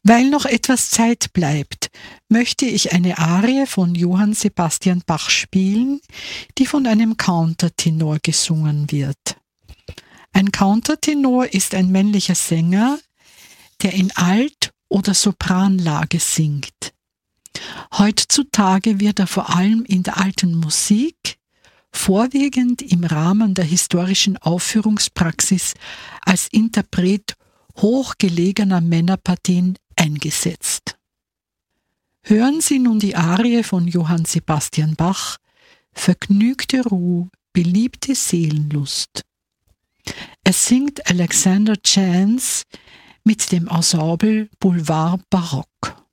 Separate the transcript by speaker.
Speaker 1: Weil noch etwas Zeit bleibt, möchte ich eine Arie von Johann Sebastian Bach spielen, die von einem Countertenor gesungen wird. Ein Countertenor ist ein männlicher Sänger, der in Alt- oder Sopranlage singt. Heutzutage wird er vor allem in der alten Musik, vorwiegend im Rahmen der historischen Aufführungspraxis, als Interpret hochgelegener Männerpartien eingesetzt. Hören Sie nun die Arie von Johann Sebastian Bach, Vergnügte Ruh, beliebte Seelenlust. Es singt Alexander Chance mit dem Ensemble Boulevard Baroque.